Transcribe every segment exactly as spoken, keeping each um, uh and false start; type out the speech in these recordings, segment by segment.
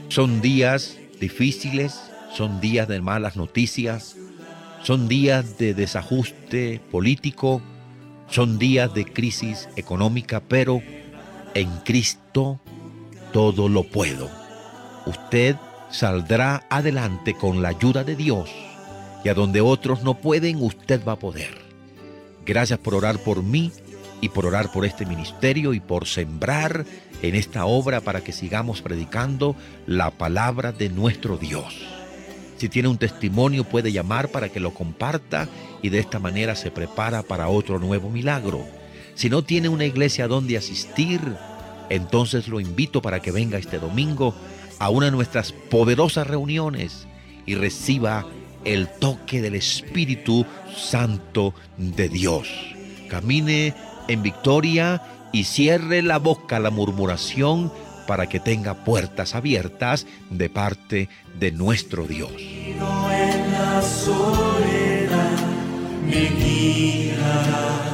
Son días difíciles, son días de malas noticias, son días de desajuste político, son días de crisis económica, pero en Cristo todo lo puedo. Usted saldrá adelante con la ayuda de Dios y a donde otros no pueden, usted va a poder. Gracias por orar por mí y por orar por este ministerio y por sembrar en esta obra para que sigamos predicando la palabra de nuestro Dios. Si tiene un testimonio, puede llamar para que lo comparta y de esta manera se prepara para otro nuevo milagro. Si no tiene una iglesia donde asistir, entonces lo invito para que venga este domingo a una de nuestras poderosas reuniones y reciba el toque del Espíritu Santo de Dios. Camine en victoria y cierre la boca a la murmuración para que tenga puertas abiertas de parte de nuestro Dios. En la soledad me guiará.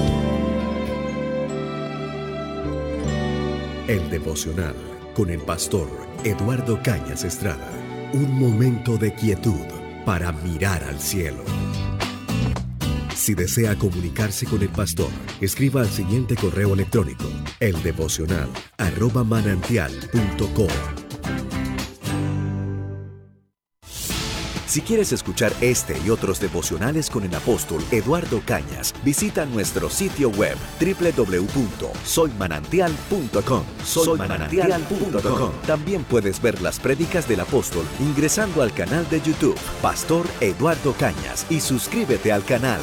El devocional con el pastor Eduardo Cañas Estrada. Un momento de quietud para mirar al cielo. Si desea comunicarse con el pastor, escriba al siguiente correo electrónico: eldevocional arroba manantial punto com. Si quieres escuchar este y otros devocionales con el apóstol Eduardo Cañas, visita nuestro sitio web doble u doble u doble u punto soy manantial punto com. soy manantial punto com. También puedes ver las prédicas del apóstol ingresando al canal de YouTube Pastor Eduardo Cañas y suscríbete al canal.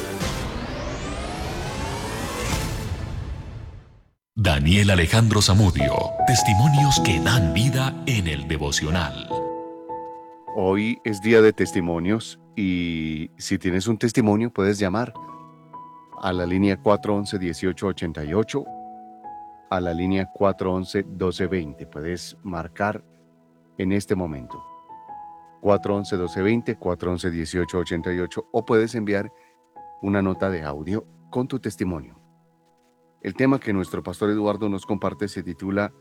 Daniel Alejandro Zamudio, testimonios que dan vida en el devocional. Hoy es día de testimonios y si tienes un testimonio puedes llamar a la línea cuatro once, dieciocho ochenta y ocho, a la línea cuatro once, doce veinte. Puedes marcar en este momento cuatro once, doce veinte, cuatro once, dieciocho ochenta y ocho o puedes enviar una nota de audio con tu testimonio. El tema que nuestro pastor Eduardo nos comparte se titula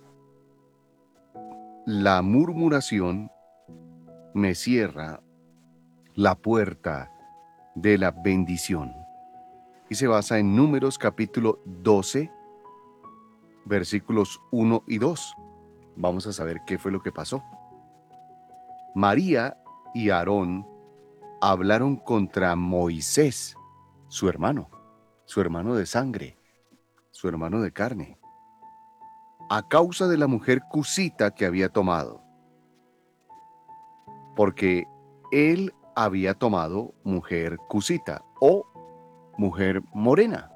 La murmuración me cierra la puerta de la bendición. Y se basa en Números capítulo doce, versículos uno y dos. Vamos a saber qué fue lo que pasó. María y Aarón hablaron contra Moisés, su hermano, su hermano de sangre, su hermano de carne, a causa de la mujer cusita que había tomado. Porque él había tomado mujer cusita o mujer morena.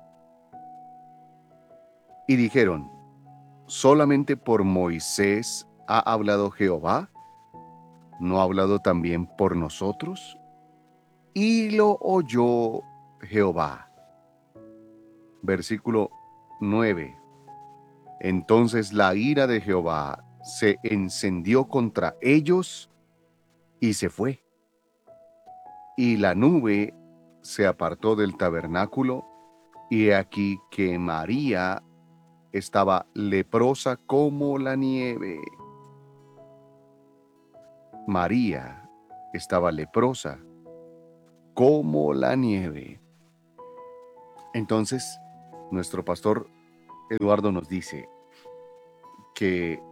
Y dijeron, ¿solamente por Moisés ha hablado Jehová? ¿No ha hablado también por nosotros? Y lo oyó Jehová. Versículo nueve. Entonces la ira de Jehová se encendió contra ellos y se fue. Y la nube se apartó del tabernáculo, y he aquí que María estaba leprosa como la nieve. María estaba leprosa como la nieve. Entonces, nuestro pastor Eduardo nos dice que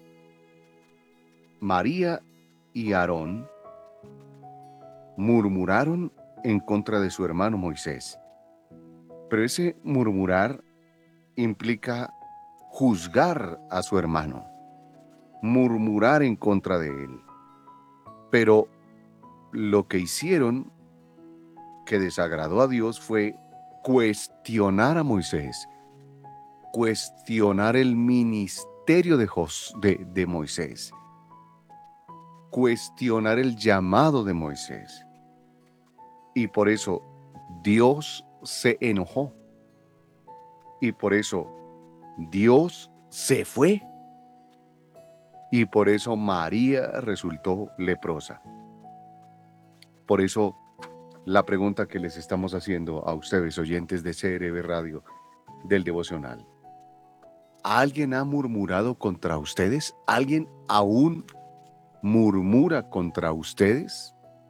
María y Aarón murmuraron en contra de su hermano Moisés. Pero ese murmurar implica juzgar a su hermano, murmurar en contra de él. Pero lo que hicieron que desagradó a Dios fue cuestionar a Moisés, cuestionar el ministerio de, Jos, de, de Moisés, cuestionar el llamado de Moisés. Y por eso Dios se enojó. Y por eso Dios se fue. Y por eso María resultó leprosa. Por eso la pregunta que les estamos haciendo a ustedes, oyentes de C R B Radio, del devocional. ¿Alguien ha murmurado contra ustedes? ¿Alguien aún murmura contra ustedes?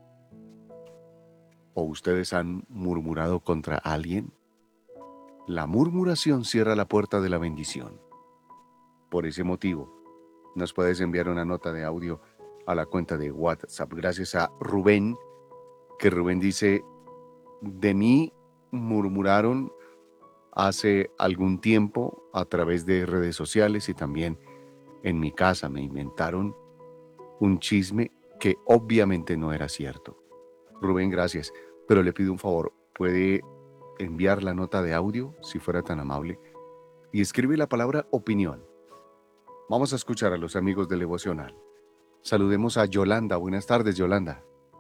¿O ustedes han murmurado contra alguien? La murmuración cierra la puerta de la bendición. Por ese motivo, nos puedes enviar una nota de audio a la cuenta de WhatsApp. Gracias a Rubén, que Rubén dice, de mí murmuraron hace algún tiempo a través de redes sociales y también en mi casa me inventaron un chisme que obviamente no era cierto. Rubén, gracias, pero le pido un favor, ¿puede enviar la nota de audio, si fuera tan amable? Y escribe la palabra opinión. Vamos a escuchar a los amigos del devocional. Saludemos a Yolanda. Buenas tardes, Yolanda.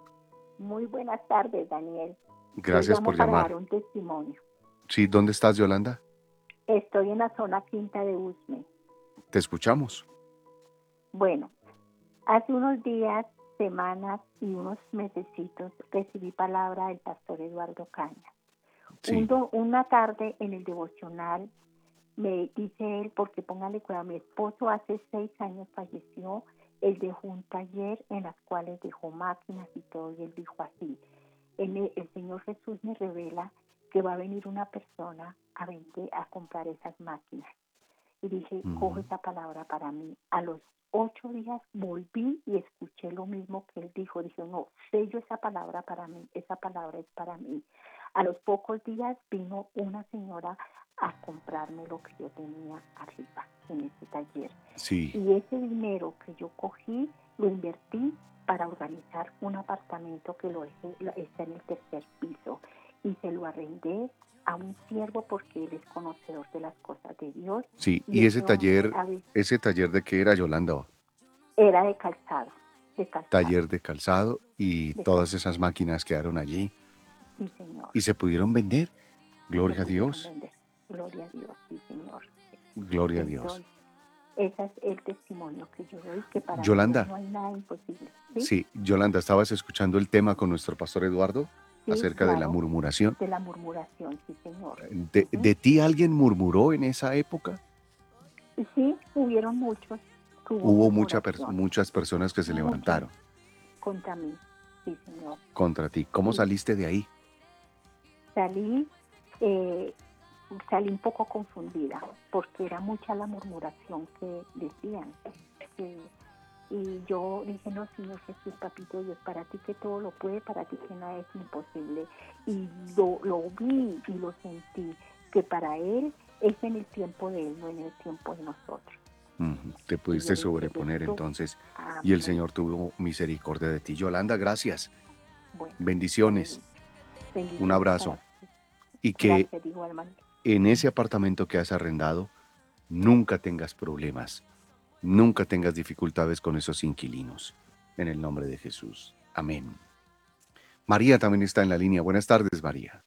Muy buenas tardes, Daniel. Gracias por llamar. Para dar un testimonio. Sí, ¿dónde estás, Yolanda? Estoy en la zona quinta de Usme. Te escuchamos. Bueno, hace unos días, semanas y unos mesecitos recibí palabra del pastor Eduardo Cañas. Sí. Un, una tarde en el devocional me dice él, porque póngale cuidado, mi esposo hace seis años falleció, él dejó un taller en las cuales dejó máquinas y todo, y él dijo así, el, el Señor Jesús me revela que va a venir una persona a vender, a comprar esas máquinas. Y dije, uh-huh. cojo esa palabra para mí. A los ocho días volví y escuché lo mismo que él dijo. Dije, no, sello esa palabra para mí, esa palabra es para mí. A los pocos días vino una señora a comprarme lo que yo tenía arriba en ese taller. Sí. Y ese dinero que yo cogí, lo invertí para organizar un apartamento que lo dejé, está en el tercer piso. Y se lo arrendé a un siervo porque él es conocedor de las cosas de Dios. Sí, y, y ese taller, ver, ¿ese taller de qué era, Yolanda? Era de calzado. De calzado. Taller de calzado y de todas calzado. Esas máquinas quedaron allí. Sí, señor. ¿Y se pudieron vender? Gloria a Dios. Vender. Gloria a Dios, sí, señor. Gloria Entonces, a Dios. Ese es el testimonio que yo doy, que para Yolanda, mí no hay nada imposible. ¿Sí? Sí, Yolanda, ¿estabas escuchando el tema con nuestro pastor Eduardo? Sí, acerca claro, de la murmuración. De la murmuración, sí, señor. ¿De, uh-huh. ¿De ti alguien murmuró en esa época? Sí, hubieron muchos. Hubo mucha per- muchas personas que se Muchas. levantaron. Contra mí, sí, señor. Contra ti. ¿Cómo sí. saliste de ahí? Salí, eh, salí un poco confundida, porque era mucha la murmuración que decían. Que, y yo dije, no, Señor Jesús, papito Dios, para ti que todo lo puede, para ti que nada es imposible. Y lo, lo vi y lo sentí, que para Él es en el tiempo de Él, no en el tiempo de nosotros. Uh-huh. Te pudiste sobreponer entonces, ah, y el Señor tuvo misericordia de ti. Yolanda, gracias. Bueno, bendiciones. bendiciones. Un abrazo. Y que gracias, en ese apartamento que has arrendado, nunca tengas problemas. Nunca tengas dificultades con esos inquilinos. En el nombre de Jesús. Amén. María también está en la línea. Buenas tardes, María.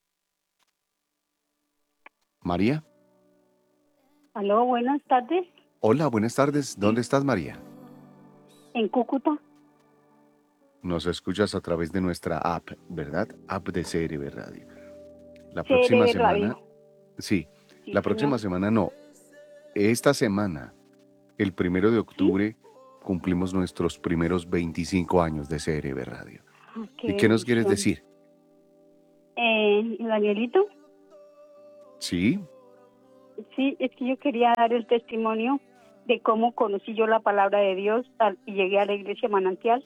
María. Aló, buenas tardes. Hola, buenas tardes. ¿Dónde estás, María? En Cúcuta. Nos escuchas a través de nuestra app, ¿verdad? App de C R B Radio. La C R B próxima semana. Radio. Sí, sí, la próxima señor. semana no. Esta semana. El primero de octubre ¿Sí? cumplimos nuestros primeros veinticinco años de C R B Radio. Okay. ¿Y qué nos quieres decir? Eh, Danielito. Sí. Sí, es que yo quería dar el testimonio de cómo conocí yo la palabra de Dios y llegué a la iglesia Manantial.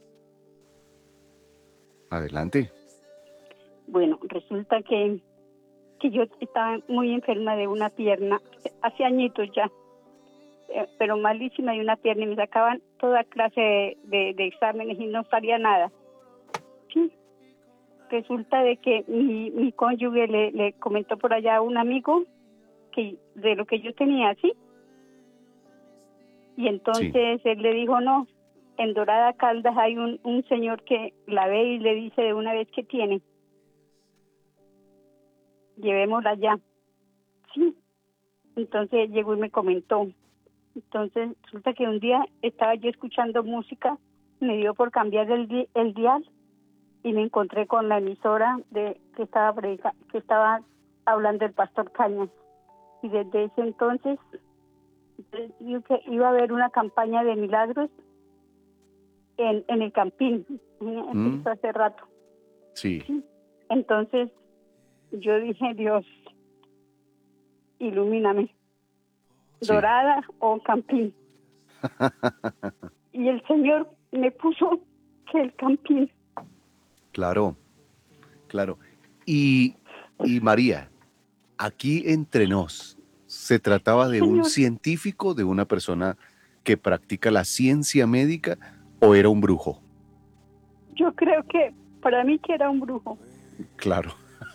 Adelante. Bueno, resulta que, que yo estaba muy enferma de una pierna, hace añitos ya. Pero malísima de una pierna y me sacaban toda clase de, de, de exámenes y no salía nada. Sí. Resulta de que mi, mi cónyuge le, le comentó por allá a un amigo que de lo que yo tenía, ¿sí? Y entonces sí. él le dijo, no, en Dorada Caldas hay un, un señor que la ve y le dice de una vez que tiene. Llevémosla allá. Sí. Entonces llegó y me comentó. Entonces, resulta que un día estaba yo escuchando música, me dio por cambiar el, di- el dial y me encontré con la emisora de que estaba predica- que estaba hablando el pastor Cañas. Y desde ese entonces, yo que iba a haber una campaña de milagros en, en el Campín, en- ¿Mm? hace rato. Sí, Sí. Entonces yo dije, Dios, ilumíname, sí. Dorada o Campín. Y el Señor me puso que el Campín. Claro, claro. Y, y María, aquí entre nos, ¿se trataba de un Señor, científico, de una persona que practica la ciencia médica o era un brujo? yo creo que para mí que era un brujo. Claro,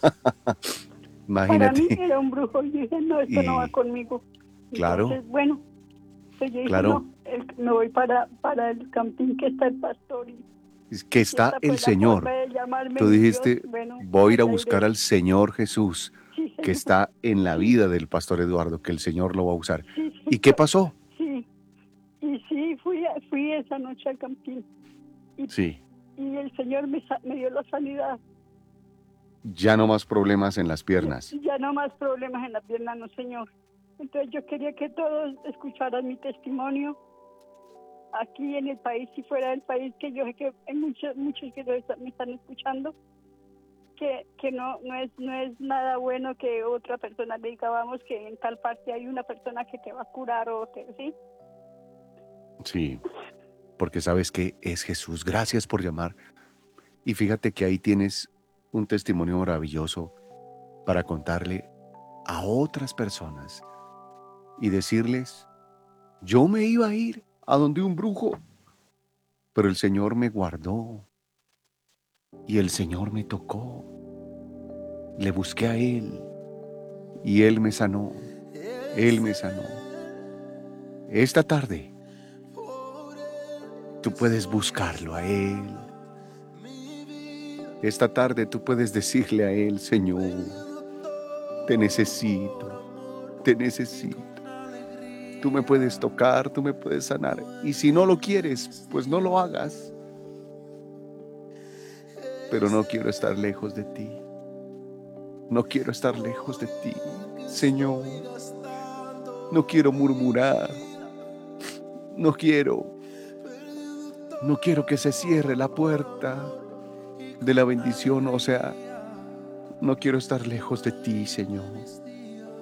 Para mí imagínate. era un brujo. Y dije, no, esto no va Y conmigo. claro, Entonces, bueno, pues yo dije, claro, no, el- me voy para, para el Campín que está el pastor. Y es que si está esta el fue la forma Señor. de llamarme Tú mi Dios, dijiste, bueno, voy a ir a allá buscar iré. al Señor Jesús, Sí, que Señor. está en la Sí, vida del pastor Eduardo, que el Señor lo va a usar. sí, ¿Y qué Señor. pasó? Sí, y sí, fui, a- fui esa noche al Campín. Y, Sí, y el Señor me, sa- me dio la sanidad. ya no más problemas en las piernas. Ya, ya no más problemas en la pierna, no, Señor. Entonces yo quería que todos escucharan mi testimonio aquí en el país y fuera del país, que yo sé que hay muchos, muchos que lo están- me están escuchando, que, que no, no, es, no es nada bueno que otra persona me diga, vamos, que en tal parte hay una persona que te va a curar o te, ¿sí? Sí, porque sabes que es Jesús. Gracias por llamar. Y fíjate que ahí tienes un testimonio maravilloso para contarle a otras personas y decirles, yo me iba a ir a donde un brujo, pero el Señor me guardó y el Señor me tocó. Le busqué a Él y Él me sanó. Él me sanó. Esta tarde tú puedes buscarlo a Él. Esta tarde tú puedes decirle a Él, Señor, te necesito, te necesito. Tú me puedes tocar, tú me puedes sanar. Y si no lo quieres, pues no lo hagas. Pero no quiero estar lejos de ti. No quiero estar lejos de ti, Señor. No quiero murmurar. No quiero, no quiero que se cierre la puerta de la bendición. O sea, no quiero estar lejos de ti, Señor.